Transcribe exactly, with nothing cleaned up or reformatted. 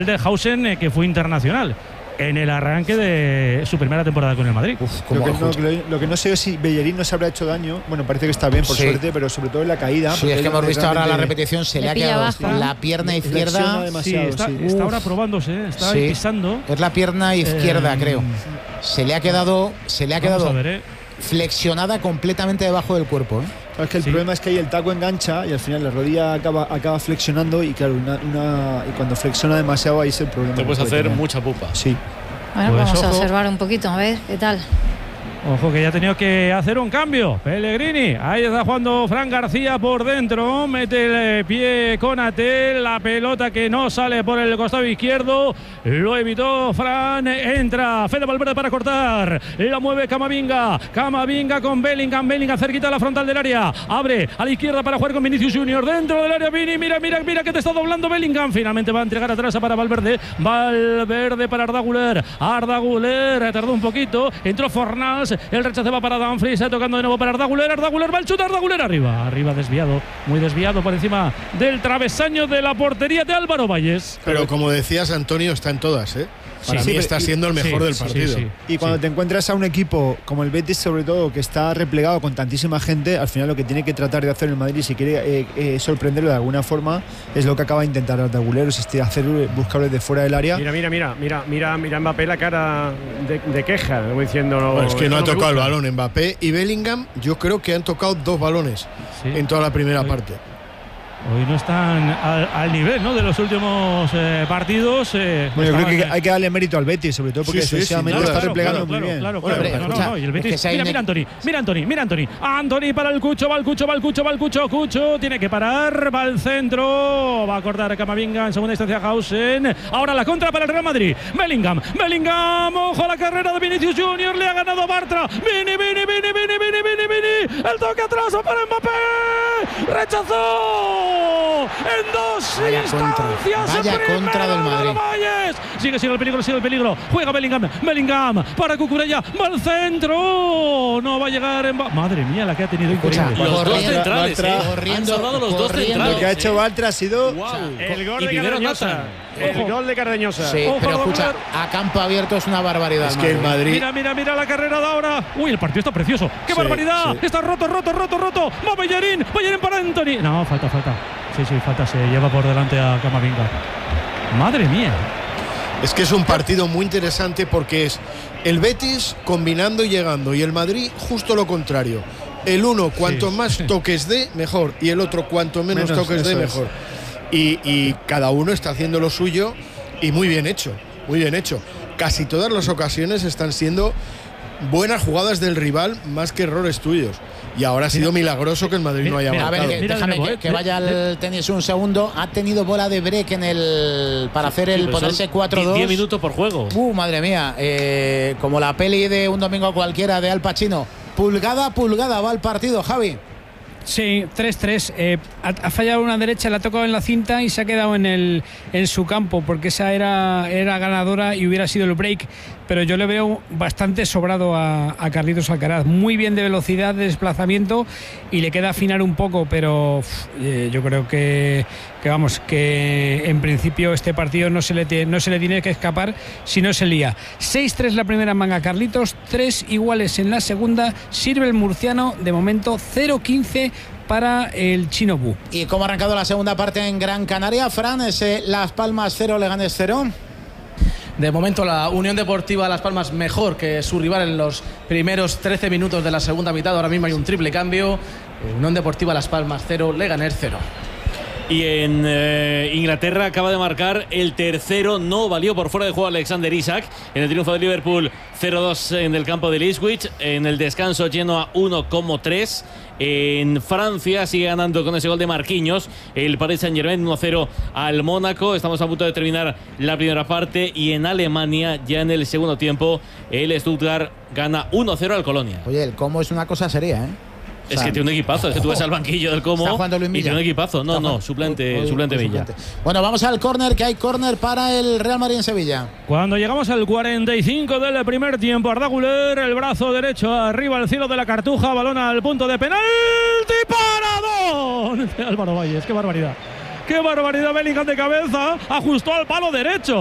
de Hausen, eh, que fue internacional en el arranque de su primera temporada con el Madrid. Uf, lo, que no, lo, lo que no sé es si Bellerín no se habrá hecho daño. Bueno, parece que está bien, por sí. suerte, pero sobre todo en la caída. Sí, es que hemos visto ahora la repetición, se le, le ha quedado bajo, la pierna izquierda. Sí, está, sí. está ahora probándose, está sí. pisando. Es la pierna izquierda, eh, creo. Se le ha quedado, se le ha quedado ver, eh. flexionada completamente debajo del cuerpo. ¿eh? Es que el sí. problema es que ahí el taco engancha y al final la rodilla acaba, acaba flexionando y claro, una, una, y cuando flexiona demasiado ahí es el problema. Te puedes hacer tener. mucha pupa. Sí. Bueno, pues vamos ojo. a observar un poquito, a ver qué tal. Ojo que ya ha tenido que hacer un cambio. Pellegrini, ahí está jugando Fran García por dentro, mete el pie Konaté, la pelota que no sale por el costado izquierdo, lo evitó Fran, entra Fede Valverde para cortar, la mueve Camavinga, Camavinga con Bellingham, Bellingham cerquita a la frontal del área, abre a la izquierda para jugar con Vinicius Junior, dentro del área, Vini, mira, mira, mira que te está doblando Bellingham, finalmente va a entregar atrás para Valverde, Valverde para Arda Güler, Arda Güler, tardó un poquito, entró Fornals, el rechace va para Dumfries, tocando de nuevo para Arda Güler, Arda Güler va el chute, Arda Güler arriba, arriba desviado, muy desviado por encima del travesaño de la portería de Álvaro Valles. Pero como decías, Antonio, está en todas, ¿eh? Para sí, mí está siendo el mejor sí, del partido. Sí, sí, y cuando sí. te encuentras a un equipo como el Betis, sobre todo, que está replegado con tantísima gente, al final lo que tiene que tratar de hacer el Madrid, si quiere eh, eh, sorprenderlo de alguna forma, es lo que acaba de intentar Arda Güler, es este, hacer buscarles de fuera del área. Mira, mira, mira, mira, mira, mira Mbappé la cara de, de queja, como diciendo. Bueno, es que no ha no tocado el balón. Mbappé y Bellingham, yo creo que han tocado dos balones sí. en toda la primera sí. parte. Hoy no están al, al nivel, ¿no?, de los últimos eh, partidos. Eh, bueno, yo creo que hay que darle mérito al Betis, sobre todo porque sí, sí, defensivamente sí, está claro, replegando claro, muy bien. Claro, bueno, claro, hombre, no, escucha, no, no, y el Betis, es que mira, mira Anthony, mira Anthony, mira Anthony, Anthony para el Cucho, va el Cucho, va el Cucho, va el Cucho, va el Cucho, tiene que parar, va al centro, va a cortar Camavinga en segunda instancia Hausen, ahora la contra para el Real Madrid, Bellingham, Bellingham, ojo a la carrera de Vinicius Junior, le ha ganado Bartra, Vini, Vini, Vini, Vini, Vini, Vini, Vini, el toque atrás para Mbappé, rechazó en dos Vaya contra, vaya contra del Madrid. Valles. Sigue, sigue el peligro, sigue el peligro. Juega Bellingham, Bellingham para Cucurella, va al centro. No va a llegar en... Madre mía, la que ha tenido Escucha, increíble. Los dos corriendo, centrales, Bartra, eh. corriendo, Han salvado los dos corriendo. centrales. Lo que ha hecho Bartra ha sido wow. El gol y de primero Cardeñosa. Nathan. El Ojo. gol de Cardeñosa. Sí, Ojo, pero Arda escucha, Güler. a campo abierto es una barbaridad. Es que el Madrid. Mira, mira, mira la carrera de ahora. Uy, el partido está precioso. ¡Qué Sí, barbaridad! sí. Está roto, roto, roto, roto. Va Bellerín, Bellerín para Anthony. No, falta, falta. Sí, sí, falta. Se lleva por delante a Camavinga. Madre mía. Es que es un partido muy interesante porque es el Betis combinando y llegando y el Madrid justo lo contrario. El uno cuanto sí. más toques dé, mejor, y el otro cuanto menos, Menos, toques dé, eso mejor. Y, y cada uno está haciendo lo suyo y muy bien hecho, muy bien hecho. Casi todas las ocasiones están siendo buenas jugadas del rival más que errores tuyos. Y ahora ha sido mira, milagroso que el Madrid mira, no haya mira, A ver, marcado. que, Mira de déjame nuevo, que, eh. que vaya al tenis un segundo. Ha tenido bola de break en el para hacer el Sí, pues ponerse son cuatro dos. diez minutos por juego. Uh, madre mía, eh, como la peli de un domingo cualquiera de Al Pacino. Pulgada a pulgada va el partido, Javi. Sí, tres tres. Eh, ha, ha fallado una derecha, la ha tocado en la cinta y se ha quedado en el en su campo, porque esa era, era ganadora y hubiera sido el break. Pero yo le veo bastante sobrado a, a Carlitos Alcaraz. Muy bien de velocidad, de desplazamiento, y le queda afinar un poco, pero uf, eh, yo creo que, que, vamos, que en principio este partido no se le, te, no se le tiene que escapar si no se lía. seis tres la primera manga Carlitos, tres iguales en la segunda. Sirve el murciano, de momento cero quince para el Chino Bu. ¿Y cómo ha arrancado la segunda parte en Gran Canaria, Fran? Ese Las Palmas cero, Leganés cero. De momento la Unión Deportiva Las Palmas mejor que su rival en los primeros trece minutos de la segunda mitad. Ahora mismo hay un triple cambio. Unión Deportiva Las Palmas cero, Leganés cero. Y en eh, Inglaterra acaba de marcar el tercero, no valió por fuera de juego Alexander Isak en el triunfo de Liverpool cero dos en el campo de Ipswich. En el descanso Genoa uno tres. En Francia sigue ganando con ese gol de Marquinhos el Paris Saint-Germain uno cero al Mónaco. Estamos a punto de terminar la primera parte y en Alemania ya en el segundo tiempo el Stuttgart gana uno cero al Colonia. Oye, el Como es una cosa seria, ¿eh? Es que tiene un equipazo, es que tú vas al banquillo del Como y tiene un equipazo. No, no, suplente, Uy, suplente uy, Villa. suplente. Bueno, vamos al córner, que hay córner para el Real Madrid en Sevilla. Cuando llegamos al cuarenta y cinco del primer tiempo, Arda Güler, el brazo derecho arriba al cielo de la Cartuja, balón al punto de penalti, paradón de Álvaro Valles, qué barbaridad. ¡Qué barbaridad! Bellingham de cabeza, ajustó al palo derecho.